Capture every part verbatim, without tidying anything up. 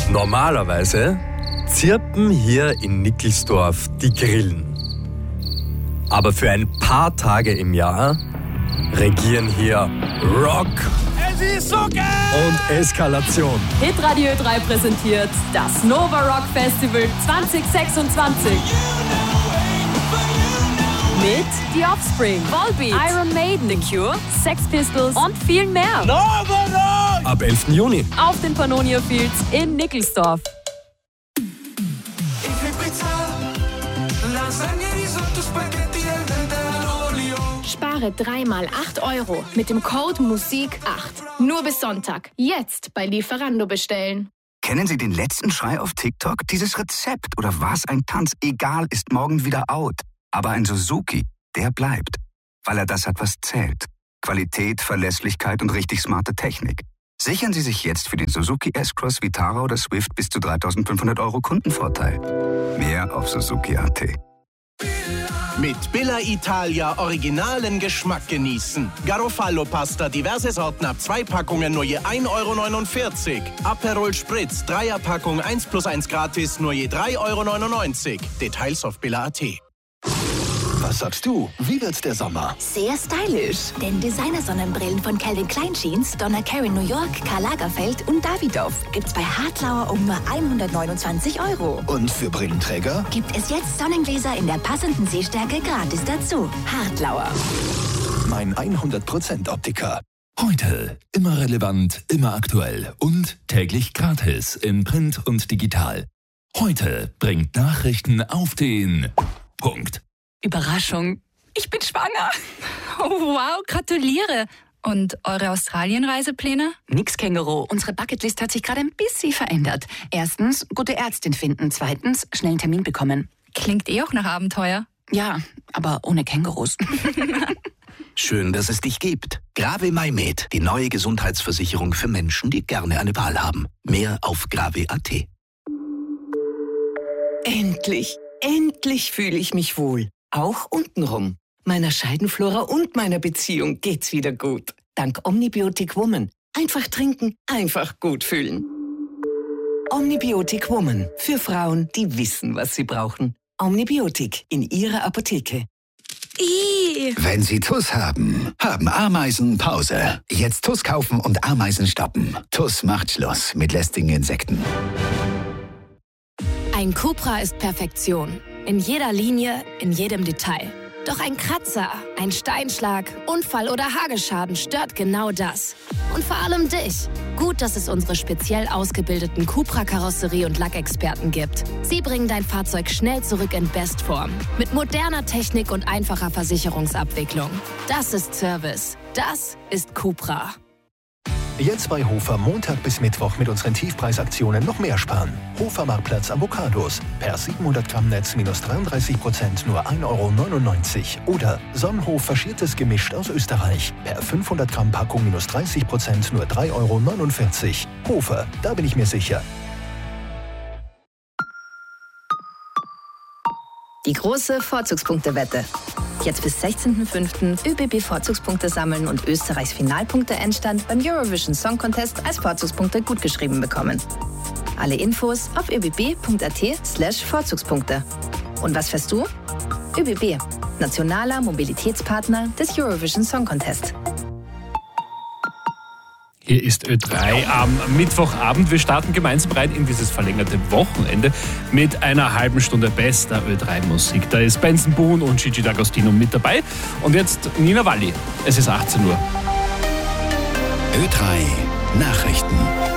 Normalerweise zirpen hier in Nickelsdorf die Grillen. Aber für ein paar Tage im Jahr regieren hier Rock Es ist so geil! und Eskalation. Hitradio Ö drei präsentiert das Nova Rock Festival zwanzig sechsundzwanzig. Mit The Offspring, Volbeat, Iron Maiden, The Cure, Sex Pistols und viel mehr. Nova Rock! Ab elften Juni. Auf den Pannonia Fields in Nickelsdorf. Spare dreimal acht Euro mit dem Code Musik acht. Nur bis Sonntag. Jetzt bei Lieferando bestellen. Kennen Sie den letzten Schrei auf TikTok? Dieses Rezept oder was ein Tanz, egal, ist morgen wieder out. Aber ein Suzuki, der bleibt. Weil er das hat, was zählt. Qualität, Verlässlichkeit und richtig smarte Technik. Sichern Sie sich jetzt für den Suzuki S-Cross, Vitara oder Swift bis zu dreitausendfünfhundert Euro Kundenvorteil. Mehr auf Suzuki Punkt a t. Mit Billa Italia originalen Geschmack genießen. Garofalo-Pasta, diverse Sorten ab zwei Packungen nur je ein Euro neunundvierzig. Aperol Spritz, Dreierpackung eins plus eins gratis nur je drei Euro neunundneunzig. Details auf Billa Punkt a t. Was sagst du? Wie wird's der Sommer? Sehr stylisch. Denn Designer-Sonnenbrillen von Calvin Klein Jeans, Donna Karan New York, Karl Lagerfeld und Davidoff gibt's bei Hartlauer um nur hundertneunundzwanzig Euro. Und für Brillenträger? Gibt es jetzt Sonnengläser in der passenden Sehstärke gratis dazu. Hartlauer. Mein hundert Prozent Optiker. Heute immer relevant, immer aktuell und täglich gratis in Print und digital. Heute bringt Nachrichten auf den Punkt. Überraschung, ich bin schwanger. Oh, wow, gratuliere. Und eure Australien-Reisepläne? Nix, Känguru. Unsere Bucketlist hat sich gerade ein bisschen verändert. Erstens, gute Ärztin finden. Zweitens, schnell einen Termin bekommen. Klingt eh auch nach Abenteuer. Ja, aber ohne Kängurus. Schön, dass es dich gibt. Grave MyMed, die neue Gesundheitsversicherung für Menschen, die gerne eine Wahl haben. Mehr auf grave Punkt a t. Endlich, endlich fühle ich mich wohl. Auch untenrum. Meiner Scheidenflora und meiner Beziehung geht's wieder gut. Dank Omnibiotic Woman. Einfach trinken, einfach gut fühlen. Omnibiotic Woman. Für Frauen, die wissen, was sie brauchen. Omnibiotic in ihrer Apotheke. Ih. Wenn Sie T U S haben, haben Ameisen Pause. Jetzt T U S kaufen und Ameisen stoppen. T U S macht Schluss mit lästigen Insekten. Ein Cupra ist Perfektion. In jeder Linie, in jedem Detail. Doch ein Kratzer, ein Steinschlag, Unfall oder Hagelschaden stört genau das. Und vor allem dich. Gut, dass es unsere speziell ausgebildeten Cupra-Karosserie- und Lackexperten gibt. Sie bringen dein Fahrzeug schnell zurück in Bestform. Mit moderner Technik und einfacher Versicherungsabwicklung. Das ist Service. Das ist Cupra. Jetzt bei Hofer Montag bis Mittwoch mit unseren Tiefpreisaktionen noch mehr sparen. Hofer Marktplatz Avocados. Per siebenhundert Gramm Netz minus dreiunddreißig Prozent nur ein Euro neunundneunzig. Oder Sonnenhof faschiertes Gemischt aus Österreich. Per fünfhundert Gramm Packung minus dreißig Prozent nur drei Euro neunundvierzig. Hofer, da bin ich mir sicher. Die große Vorzugspunktewette. Jetzt bis sechzehnten fünften ÖBB-Vorzugspunkte sammeln und Österreichs Finalpunkte-Endstand beim Eurovision Song Contest als Vorzugspunkte gutgeschrieben bekommen. Alle Infos auf öbb punkt a t slash Vorzugspunkte. Und was fährst du? ÖBB, nationaler Mobilitätspartner des Eurovision Song Contest. Hier ist Ö drei am Mittwochabend. Wir starten gemeinsam rein in dieses verlängerte Wochenende mit einer halben Stunde bester Ö drei Musik. Da ist Benson Boone und Gigi D'Agostino mit dabei. Und jetzt Nina Walli. Es ist achtzehn Uhr. Ö drei Nachrichten.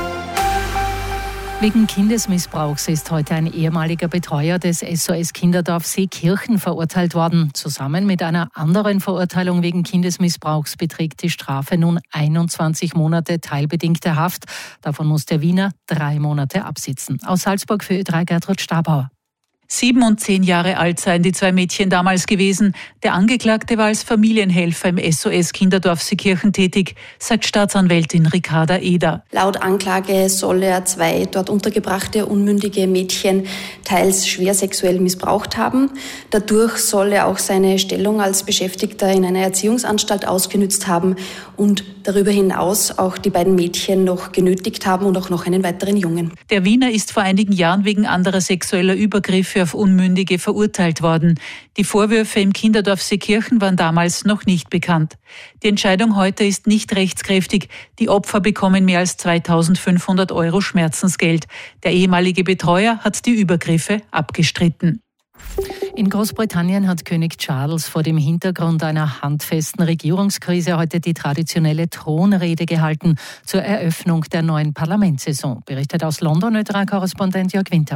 Wegen Kindesmissbrauchs ist heute ein ehemaliger Betreuer des S O S Kinderdorf Seekirchen verurteilt worden. Zusammen mit einer anderen Verurteilung wegen Kindesmissbrauchs beträgt die Strafe nun einundzwanzig Monate teilbedingte Haft. Davon muss der Wiener drei Monate absitzen. Aus Salzburg für Ö drei Gertrud Stabauer. Sieben und zehn Jahre alt seien die zwei Mädchen damals gewesen. Der Angeklagte war als Familienhelfer im S O S Kinderdorf Seekirchen tätig, sagt Staatsanwältin Ricarda Eder. Laut Anklage soll er zwei dort untergebrachte unmündige Mädchen teils schwer sexuell missbraucht haben. Dadurch soll er auch seine Stellung als Beschäftigter in einer Erziehungsanstalt ausgenützt haben und darüber hinaus auch die beiden Mädchen noch genötigt haben und auch noch einen weiteren Jungen. Der Wiener ist vor einigen Jahren wegen anderer sexueller Übergriffe auf Unmündige verurteilt worden. Die Vorwürfe im Kinderdorf Seekirchen waren damals noch nicht bekannt. Die Entscheidung heute ist nicht rechtskräftig. Die Opfer bekommen mehr als zweitausendfünfhundert Euro Schmerzensgeld. Der ehemalige Betreuer hat die Übergriffe abgestritten. In Großbritannien hat König Charles vor dem Hintergrund einer handfesten Regierungskrise heute die traditionelle Thronrede gehalten zur Eröffnung der neuen Parlamentssaison, berichtet aus London Ö drei-Korrespondent Jörg Winter.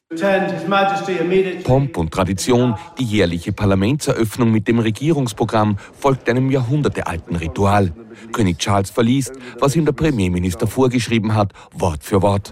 Pomp und Tradition, die jährliche Parlamentseröffnung mit dem Regierungsprogramm folgt einem jahrhundertealten Ritual. König Charles verliest, was ihm der Premierminister vorgeschrieben hat, Wort für Wort.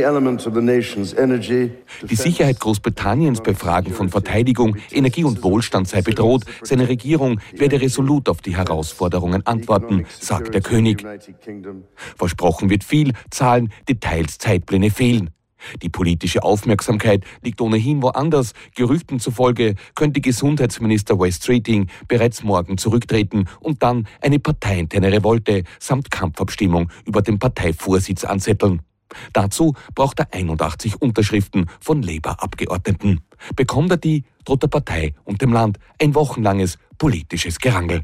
Die Sicherheit Großbritanniens bei Fragen von Verteidigung, Energie und Wohlstand sei bedroht. Seine Regierung werde resolut auf die Herausforderungen antworten, sagt der König. Versprochen wird viel, Zahlen, Details, Zeitpläne fehlen. Die politische Aufmerksamkeit liegt ohnehin woanders. Gerüchten zufolge könnte Gesundheitsminister Wes Streeting bereits morgen zurücktreten und dann eine parteiinterne Revolte samt Kampfabstimmung über den Parteivorsitz anzetteln. Dazu braucht er einundachtzig Unterschriften von Labour-Abgeordneten. Bekommt er die, droht der Partei und dem Land ein wochenlanges politisches Gerangel.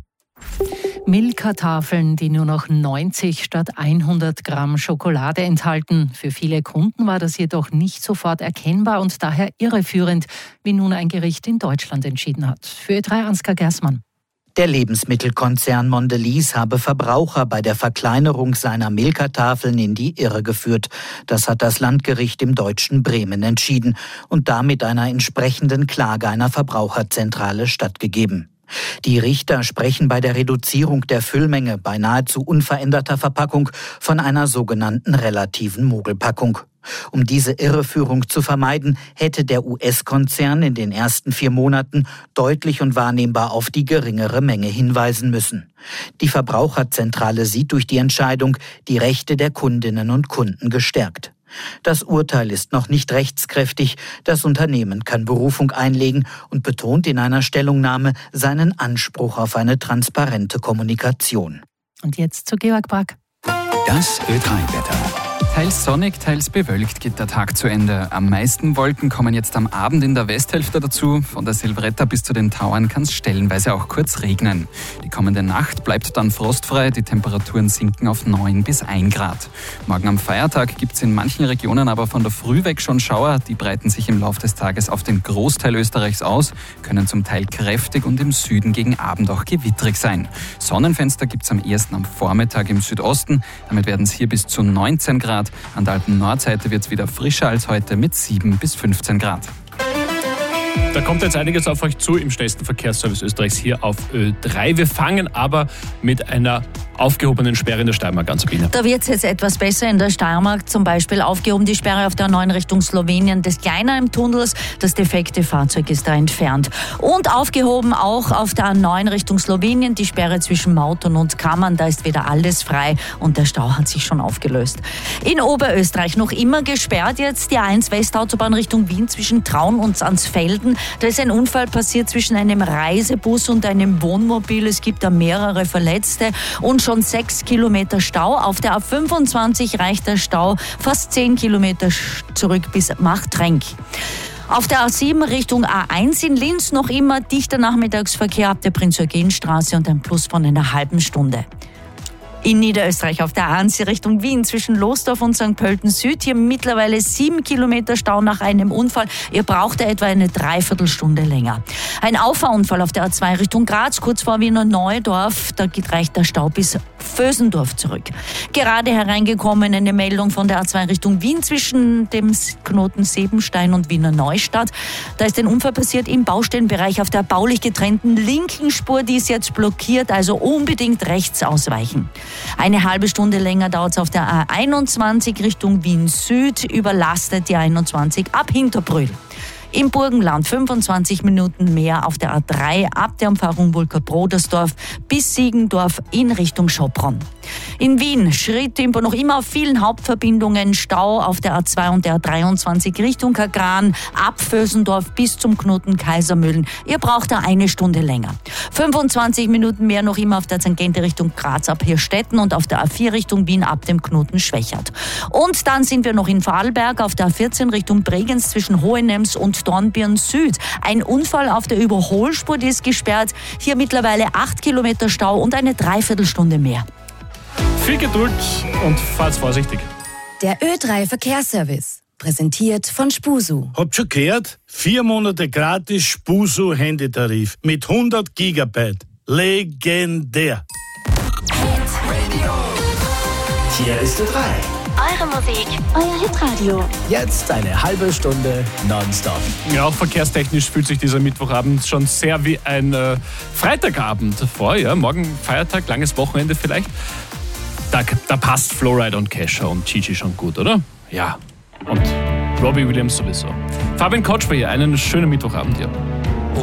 Milka-Tafeln, die nur noch neunzig statt hundert Gramm Schokolade enthalten. Für viele Kunden war das jedoch nicht sofort erkennbar und daher irreführend, wie nun ein Gericht in Deutschland entschieden hat. Für Ö drei Ansgar Gersmann. Der Lebensmittelkonzern Mondelez habe Verbraucher bei der Verkleinerung seiner Milka-Tafeln in die Irre geführt. Das hat das Landgericht im deutschen Bremen entschieden und damit einer entsprechenden Klage einer Verbraucherzentrale stattgegeben. Die Richter sprechen bei der Reduzierung der Füllmenge bei nahezu unveränderter Verpackung von einer sogenannten relativen Mogelpackung. Um diese Irreführung zu vermeiden, hätte der U S-Konzern in den ersten vier Monaten deutlich und wahrnehmbar auf die geringere Menge hinweisen müssen. Die Verbraucherzentrale sieht durch die Entscheidung die Rechte der Kundinnen und Kunden gestärkt. Das Urteil ist noch nicht rechtskräftig. Das Unternehmen kann Berufung einlegen und betont in einer Stellungnahme seinen Anspruch auf eine transparente Kommunikation. Und jetzt zu Georg Brack. Das Ö drei Wetter. Teils sonnig, teils bewölkt geht der Tag zu Ende. Am meisten Wolken kommen jetzt am Abend in der Westhälfte dazu. Von der Silvretta bis zu den Tauern kann es stellenweise auch kurz regnen. Die kommende Nacht bleibt dann frostfrei, die Temperaturen sinken auf neun bis ein Grad. Morgen am Feiertag gibt es in manchen Regionen aber von der Früh weg schon Schauer. Die breiten sich im Laufe des Tages auf den Großteil Österreichs aus, können zum Teil kräftig und im Süden gegen Abend auch gewittrig sein. Sonnenfenster gibt es am ersten am Vormittag im Südosten. Damit werden es hier bis zu neunzehn Grad. An der Alpen-Nordseite wird es wieder frischer als heute mit sieben bis fünfzehn Grad. Da kommt jetzt einiges auf euch zu im schnellsten Verkehrsservice Österreichs hier auf Ö drei. Wir fangen aber mit einer aufgehobenen Sperre in der Steiermark an, Sabine. Da wird es jetzt etwas besser in der Steiermark. Zum Beispiel aufgehoben die Sperre auf der neuen Richtung Slowenien des Kleinheim-Tunnels. Das defekte Fahrzeug ist da entfernt. Und aufgehoben auch auf der neuen Richtung Slowenien die Sperre zwischen Mautern und Kammern. Da ist wieder alles frei und der Stau hat sich schon aufgelöst. In Oberösterreich noch immer gesperrt jetzt die A eins Westautobahn Richtung Wien zwischen Traun und Ansfelden. Da ist ein Unfall passiert zwischen einem Reisebus und einem Wohnmobil. Es gibt da mehrere Verletzte und schon sechs Kilometer Stau. Auf der A fünfundzwanzig reicht der Stau fast zehn Kilometer zurück bis Machtrenk. Auf der A sieben Richtung A eins in Linz noch immer dichter Nachmittagsverkehr ab der Prinz-Eugen-Straße und ein Plus von einer halben Stunde. In Niederösterreich auf der A eins Richtung Wien zwischen Losdorf und Sankt Pölten Süd. Hier mittlerweile sieben Kilometer Stau nach einem Unfall. Ihr braucht etwa eine Dreiviertelstunde länger. Ein Auffahrunfall auf der A zwei Richtung Graz, kurz vor Wiener Neudorf. Da reicht der Stau bis Vösendorf zurück. Gerade hereingekommen eine Meldung von der A zwei Richtung Wien zwischen dem Knoten Sebenstein und Wiener Neustadt. Da ist ein Unfall passiert im Baustellenbereich auf der baulich getrennten linken Spur. Die ist jetzt blockiert, also unbedingt rechts ausweichen. Eine halbe Stunde länger dauert es auf der A einundzwanzig Richtung Wien Süd, überlastet die einundzwanzig ab Hinterbrühl. Im Burgenland fünfundzwanzig Minuten mehr auf der A drei ab der Umfahrung Wulker-Brodersdorf bis Siegendorf in Richtung Schopron. In Wien Schritttempo noch immer auf vielen Hauptverbindungen, Stau auf der A zwei und der A dreiundzwanzig Richtung Kagran, ab Vösendorf bis zum Knoten Kaisermühlen. Ihr braucht da eine Stunde länger. fünfundzwanzig Minuten mehr noch immer auf der Tangente Richtung Graz ab Hirstetten und auf der A vier Richtung Wien ab dem Knoten Schwächert. Und dann sind wir noch in Vorarlberg auf der A vierzehn Richtung Bregenz zwischen Hohenems und Dornbirn Süd. Ein Unfall auf der Überholspur, die ist gesperrt. Hier mittlerweile acht Kilometer Stau und eine Dreiviertelstunde mehr. Viel Geduld und fahrt vorsichtig. Der Ö drei Verkehrsservice. Präsentiert von Spusu. Habt schon gehört? Vier Monate gratis Spusu Handytarif mit hundert Gigabyte. Legendär. Hier ist Ö drei. Eure Musik, euer Hitradio. Jetzt eine halbe Stunde nonstop. Ja, auch verkehrstechnisch fühlt sich dieser Mittwochabend schon sehr wie ein äh, Freitagabend vor. Ja, morgen Feiertag, langes Wochenende vielleicht. Da, da passt Flowride und Kesha und Gigi schon gut, oder? Ja. Und Robbie Williams sowieso. Fabian Kotsch bei hier. Einen schönen Mittwochabend hier.